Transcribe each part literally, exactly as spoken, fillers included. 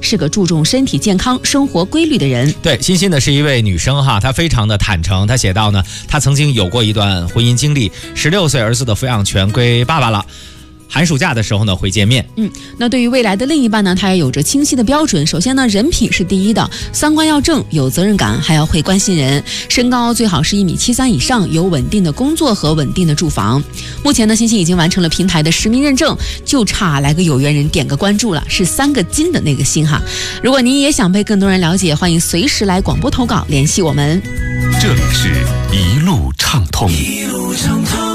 是个注重身体健康、生活规律的人。 对，欣欣呢是一位女生哈，她非常的坦诚，她写道呢，她曾经有过一段婚姻经历，十六岁儿子的抚养权归爸爸了。寒暑假的时候呢，会见面。 嗯，那对于未来的另一半呢，他也有着清晰的标准。首先呢，人品是第一的，三观要正，有责任感，还要会关心人。身高最好是一米七三以上，有稳定的工作和稳定的住房。目前呢，欣欣已经完成了平台的实名认证，就差来个有缘人点个关注了，是三个金的那个心哈。如果您也想被更多人了解，欢迎随时来广播投稿联系我们。 这里是一路畅通， 一路畅通。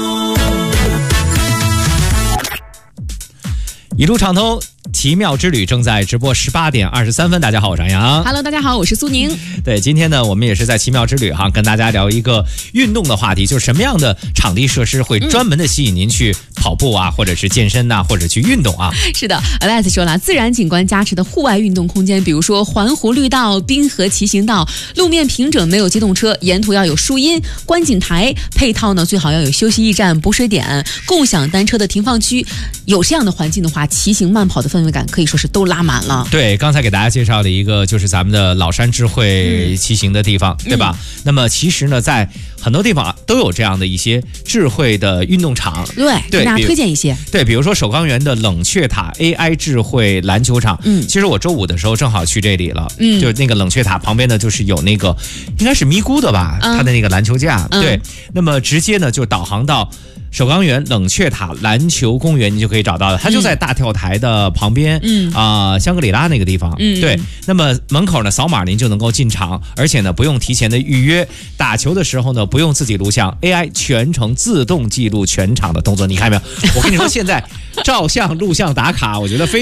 一路畅通，奇妙之旅正在直播十八点二十三分。大家好，我是张扬。 Hello， 大家好，我是苏宁。 对，今天呢，我们也是在奇妙之旅哈，跟大家聊一个运动的话题，就是什么样的场地设施会专门的吸引您去跑步啊，或者是健身呐、啊，或者去运动啊。 是的 ，Alex 说了，自然景观加持的户外运动空间，比如说环湖绿道、滨河骑行道，路面平整，没有机动车，沿途要有树荫、观景台，配套呢最好要有休息驿站、补水点、共享单车的停放区。有这样的环境的话，骑行慢跑的氛围感可以说是都拉满了。 对，刚才给大家介绍的一个就是咱们的老山智慧骑行的地方，嗯、对吧？嗯、那么其实呢，在很多地方都有这样的一些智慧的运动场。 对， 对， 给大家推荐一些。 对，比如说首钢园的冷却塔 A I 智慧篮球场。嗯，其实我周五的时候正好去这里了。嗯，就是那个冷却塔旁边呢，就是有那个应该是咪咕的吧，嗯、它的那个篮球架。嗯、对，那么直接呢就导航到首钢园冷却塔篮球公园，你就可以找到了，它就在大跳台的旁边，嗯啊、呃，香格里拉那个地方，嗯，对。那么门口呢，扫码您就能够进场，而且呢不用提前的预约。打球的时候呢，不用自己录像 ，A I 全程自动记录全场的动作。你看没有？我跟你说，现在照相、录像、打卡，我觉得非